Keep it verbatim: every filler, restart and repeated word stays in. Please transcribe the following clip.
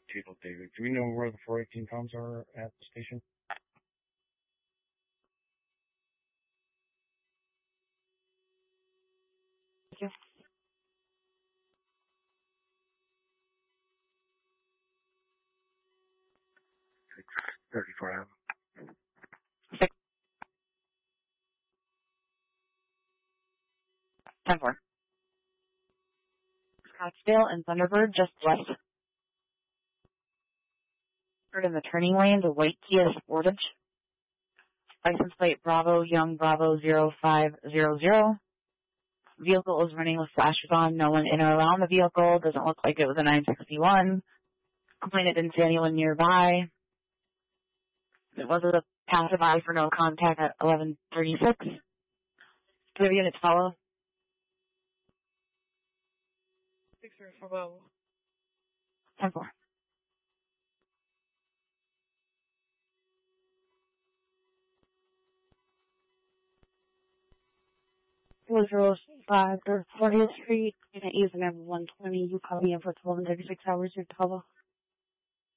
Tito David. Do we know where the four eighteen pounds are at the station? Thank you. six thirty-four Avenue. Six. ten four. Scottsdale and Thunderbird just left. Heard in the turning lane, the white Kia Sportage. License plate Bravo Young Bravo zero five zero zero. Vehicle is running with flashes on. No one in or around the vehicle. Doesn't look like it was a nine sixty-one. Complainant didn't see anyone nearby. It was a passerby for no contact at eleven thirty-six. Do we have units follow? six zero four Bravo. ten four. four zero five or fortieth Street, unit use number one twenty. You call me in for twelve and thirty-six hours, your Tava.